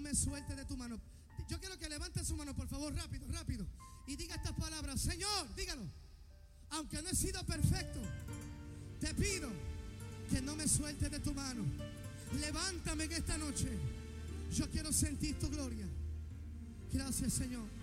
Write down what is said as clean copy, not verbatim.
me sueltes de tu mano. Yo quiero que levante su mano, por favor, rápido, rápido. Y diga estas palabras. Señor, dígalo. Aunque no he sido perfecto, te pido que no me sueltes de tu mano. Levántame en esta noche. Yo quiero sentir tu gloria. Gracias, Señor.